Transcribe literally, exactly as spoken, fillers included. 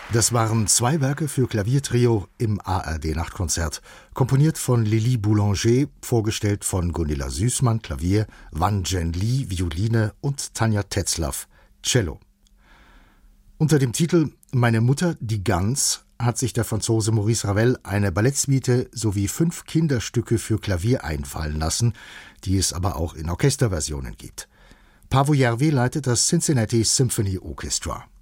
Das waren zwei Werke für Klaviertrio im A R D-Nachtkonzert, komponiert von Lili Boulanger, vorgestellt von Gunilla Süßmann, Klavier, Wan Jen Lee, Violine und Tanja Tetzlaff, Cello. Unter dem Titel »Meine Mutter, die Gans« hat sich der Franzose Maurice Ravel eine Ballettsuite sowie fünf Kinderstücke für Klavier einfallen lassen, die es aber auch in Orchesterversionen gibt. Paavo Järvi leitet das Cincinnati Symphony Orchestra.